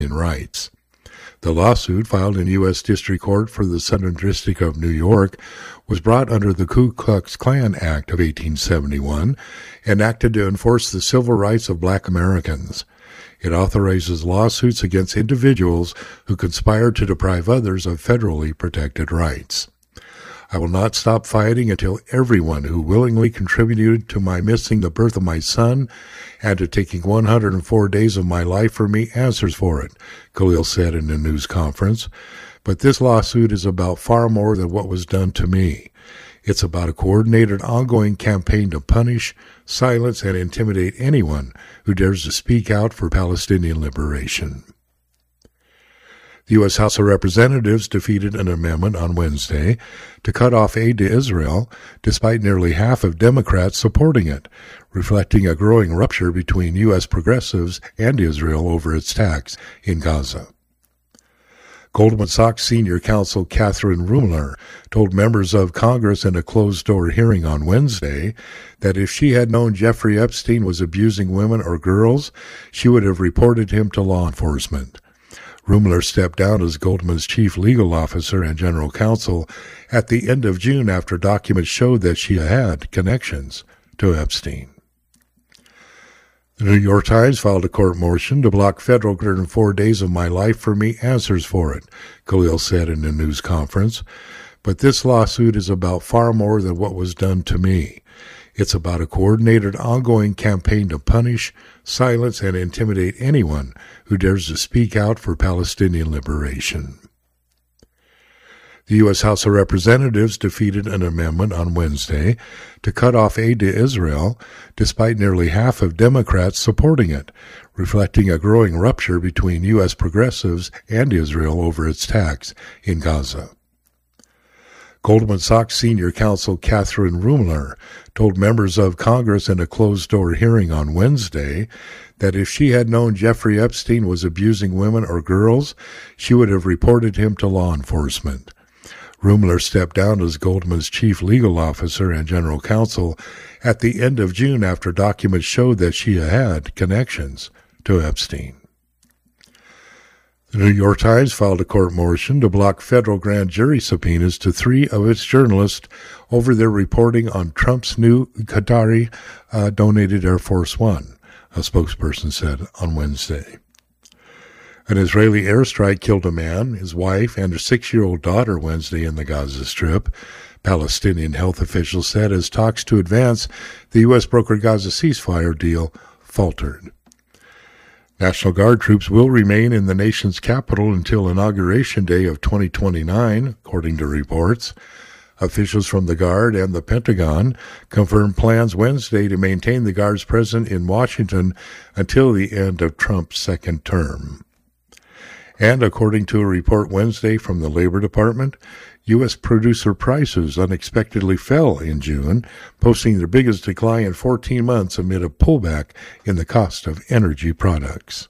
rights. The lawsuit, filed in U.S. District Court for the Southern District of New York, was brought under the Ku Klux Klan Act of 1871, enacted to enforce the civil rights of Black Americans. It authorizes lawsuits against individuals who conspire to deprive others of federally protected rights. I will not stop fighting until everyone who willingly contributed to my missing the birth of my son and to taking 104 days of my life from me answers for it, Khalil said in a news conference. But this lawsuit is about far more than what was done to me. It's about a coordinated, ongoing campaign to punish, silence, and intimidate anyone who dares to speak out for Palestinian liberation. The U.S. House of Representatives defeated an amendment on Wednesday to cut off aid to Israel, despite nearly half of Democrats supporting it, reflecting a growing rupture between U.S. progressives and Israel over its attacks in Gaza. Goldman Sachs senior counsel Catherine Ruemmler told members of Congress in a closed-door hearing on Wednesday that if she had known Jeffrey Epstein was abusing women or girls, she would have reported him to law enforcement. Ruemmler stepped down as Goldman's chief legal officer and general counsel at the end of June after documents showed that she had connections to Epstein. The New York Times filed a court motion to block federal 104 days of my life for me answers for it, Khalil said in a news conference. But this lawsuit is about far more than what was done to me. It's about a coordinated, ongoing campaign to punish, silence, and intimidate anyone who dares to speak out for Palestinian liberation. The U.S. House of Representatives defeated an amendment on Wednesday to cut off aid to Israel, despite nearly half of Democrats supporting it, reflecting a growing rupture between U.S. progressives and Israel over its attacks in Gaza. Goldman Sachs senior counsel Catherine Ruemmler told members of Congress in a closed-door hearing on Wednesday that if she had known Jeffrey Epstein was abusing women or girls, she would have reported him to law enforcement. Ruemmler stepped down as Goldman's chief legal officer and general counsel at the end of June after documents showed that she had connections to Epstein. The New York Times filed a court motion to block federal grand jury subpoenas to 3 of its journalists over their reporting on Trump's new Qatari-donated Air Force One, a spokesperson said on Wednesday. An Israeli airstrike killed a man, his wife, and a 6-year-old daughter Wednesday in the Gaza Strip, Palestinian health officials said as talks to advance the U.S. brokered Gaza ceasefire deal faltered. National Guard troops will remain in the nation's capital until Inauguration Day of 2029, according to reports. Officials from the Guard and the Pentagon confirmed plans Wednesday to maintain the Guard's presence in Washington until the end of Trump's second term. And according to a report Wednesday from the Labor Department, U.S. producer prices unexpectedly fell in June, posting their biggest decline in 14 months amid a pullback in the cost of energy products.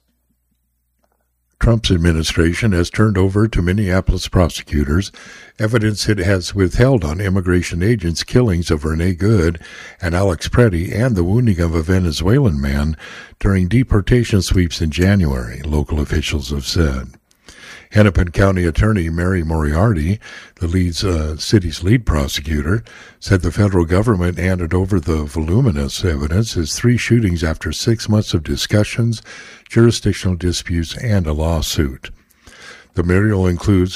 Trump's administration has turned over to Minneapolis prosecutors evidence it has withheld on immigration agents' killings of Rene Good and Alex Preddy and the wounding of a Venezuelan man during deportation sweeps in January, local officials have said. Hennepin County Attorney Mary Moriarty, the city's lead prosecutor, said the federal government handed over the voluminous evidence as 3 shootings after 6 months of discussions, jurisdictional disputes, and a lawsuit. The material includes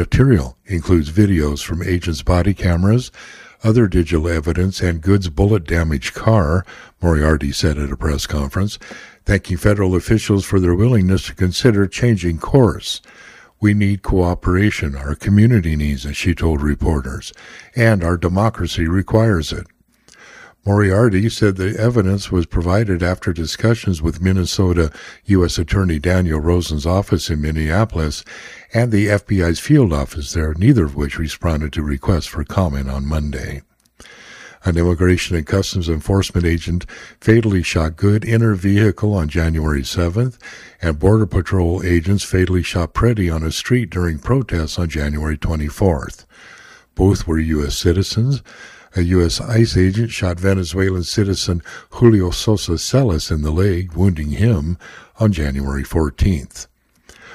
videos from agents' body cameras, other digital evidence, and Good's bullet-damaged car, Moriarty said at a press conference, thanking federal officials for their willingness to consider changing course. We need cooperation, our community needs it, she told reporters, and our democracy requires it. Moriarty said the evidence was provided after discussions with Minnesota U.S. Attorney Daniel Rosen's office in Minneapolis and the FBI's field office there, neither of which responded to requests for comment on Monday. An Immigration and Customs Enforcement agent fatally shot Good in her vehicle on January 7th, and Border Patrol agents fatally shot Preddy on a street during protests on January 24th. Both were U.S. citizens. A U.S. ICE agent shot Venezuelan citizen Julio Sosa Celis in the leg, wounding him on January 14th.